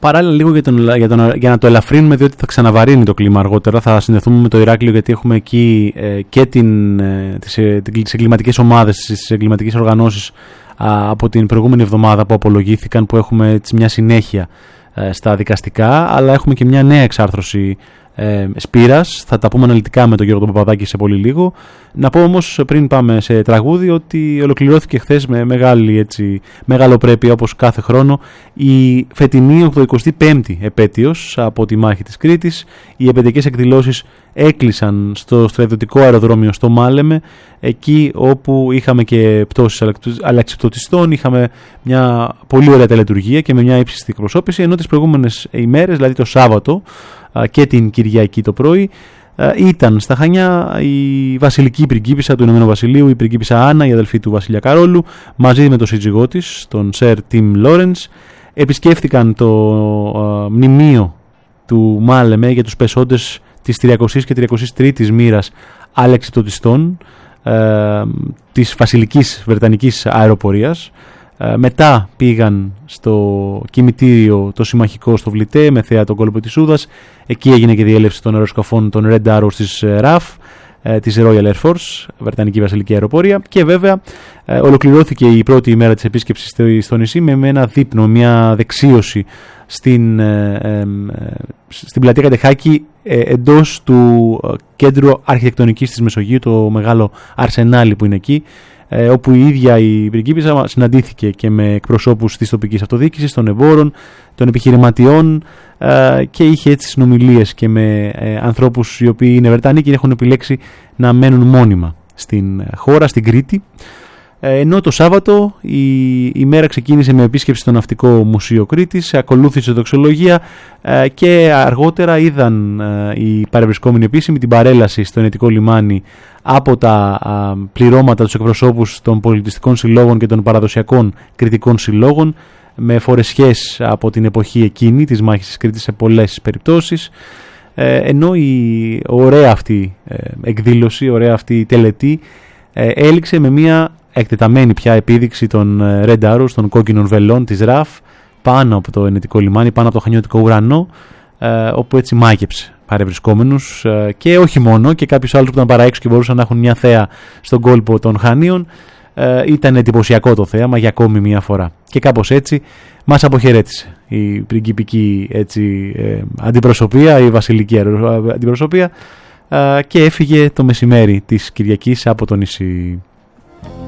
Παράλληλα, λίγο για να το ελαφρύνουμε, διότι θα ξαναβαρύνει το κλίμα αργότερα. Θα συνδεθούμε με το Ηράκλειο, γιατί έχουμε εκεί και τις εγκληματικές ομάδες, τις εγκληματικές οργανώσεις από την προηγούμενη εβδομάδα που απολογήθηκαν, που έχουμε έτσι μια συνέχεια στα δικαστικά, αλλά έχουμε και μια νέα εξάρθρωση Σπύρας. Θα τα πούμε αναλυτικά με τον Γιώργο Παπαδάκη σε πολύ λίγο. Να πω όμως, πριν πάμε σε τραγούδι, ότι ολοκληρώθηκε χθες με μεγαλοπρέπεια, όπως κάθε χρόνο, η φετινή 85η επέτειος από τη μάχη της Κρήτης. Οι επαιτειακές εκδηλώσεις έκλεισαν στο στρατιωτικό αεροδρόμιο στο Μάλεμε, εκεί όπου είχαμε και πτώσεις αλεξιπτωτιστών, είχαμε μια πολύ ωραία τελετουργία και με μια ύψιστη εκπροσώπηση, ενώ τις προηγούμενες ημέρες, δηλαδή το Σάββατο και την Κυριακή το πρωί, ήταν στα Χανιά η βασιλική πριγκίπισσα του Ηνωμένου Βασιλείου, η πριγκίπισσα Άννα, η αδελφή του Βασιλιά Καρόλου, μαζί με τον σύζυγό της, τον Σερ Τιμ Λόρενς. Επισκέφτηκαν το μνημείο του Μάλεμε για τους πεσόντες της 300ης και 303ης μοίρας αλεξιπτωτιστών της βασιλικής βρετανικής αεροπορίας. Μετά πήγαν στο κημητήριο το συμμαχικό στο Βλητέ με θέα τον κόλπο της Ούδας. Εκεί έγινε και διέλευση των αεροσκαφών των Red Arrows της RAF, της Royal Air Force, Βρετανική Βασιλική Αεροπορία. Και βέβαια ολοκληρώθηκε η πρώτη ημέρα της επίσκεψης στο νησί με ένα δείπνο, μια δεξίωση στην πλατεία Κατεχάκη, εντός του κέντρου αρχιτεκτονικής της Μεσογείου, το μεγάλο αρσενάλι που είναι εκεί, όπου η ίδια η πριγκίπισσα συναντήθηκε και με εκπροσώπους της τοπικής αυτοδιοίκησης, των εμπόρων, των επιχειρηματιών, και είχε έτσι συνομιλίες και με ανθρώπους οι οποίοι είναι Βρετανοί και έχουν επιλέξει να μένουν μόνιμα στην χώρα, στην Κρήτη. Ενώ το Σάββατο η μέρα ξεκίνησε με επίσκεψη στο Ναυτικό Μουσείο Κρήτης, ακολούθησε δοξολογία και αργότερα είδαν οι παρευρισκόμενοι επίσημοι την παρέλαση στο Ενετικό λιμάνι από τα πληρώματα, τους εκπροσώπους των πολιτιστικών συλλόγων και των παραδοσιακών κριτικών συλλόγων, με φορεσιές από την εποχή εκείνη της μάχης της Κρήτης σε πολλές περιπτώσεις. Ενώ η ωραία αυτή εκδήλωση, ωραία αυτή τελετή έληξε με μια εκτεταμένη πια επίδειξη των Red Arrows, των κόκκινων βελών της RAF, πάνω από το Ενετικό λιμάνι, πάνω από το χανιώτικο ουρανό, όπου έτσι μάγεψε παρευρισκόμενους, και όχι μόνο, και κάποιους άλλους που ήταν παρά έξω και μπορούσαν να έχουν μια θέα στον κόλπο των Χανίων. Ήταν εντυπωσιακό το θέαμα για ακόμη μια φορά. Και κάπως έτσι μας αποχαιρέτησε η πριγκιπική αντιπροσωπεία, η βασιλική αντιπροσωπεία, και έφυγε το μεσημέρι της Κυριακής από το νησί.